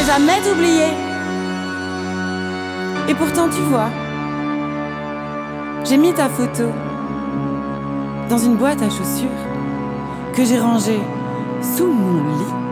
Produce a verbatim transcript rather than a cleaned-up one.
pourrai jamais t'oublier. Et pourtant tu vois, j'ai mis ta photo dans une boîte à chaussures que j'ai rangée sous mon lit.